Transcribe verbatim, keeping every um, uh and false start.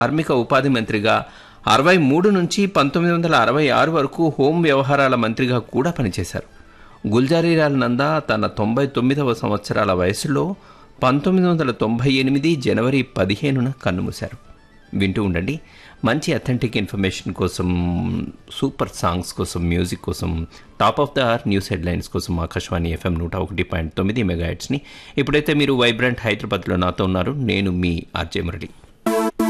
కార్మిక ఉపాధి మంత్రిగా, అరవై మూడు నుంచి పంతొమ్మిది వందల అరవై ఆరు వరకు హోం వ్యవహారాల మంత్రిగా కూడా పనిచేశారు. గుల్జారీలాల్ నందా తన తొంభై తొమ్మిదవ సంవత్సరాల వయసులో పంతొమ్మిది వందల తొంభై ఎనిమిది జనవరి పదిహేనున కన్నుమూశారు. వింటూ ఉండండి. మంచి అథెంటిక్ ఇన్ఫర్మేషన్ కోసం, సూపర్ సాంగ్స్ కోసం, మ్యూజిక్ కోసం, top of the hour news headlines కోసం ఆకాశవాణి ఎఫ్ఎం నూట ఒకటి పాయింట్ తొమ్మిది మెగాహెట్స్ని. ఇప్పుడైతే మీరు వైబ్రెంట్ హైదరాబాద్లో నాతో ఉన్నారు. నేను మీ ఆర్జే మురళి.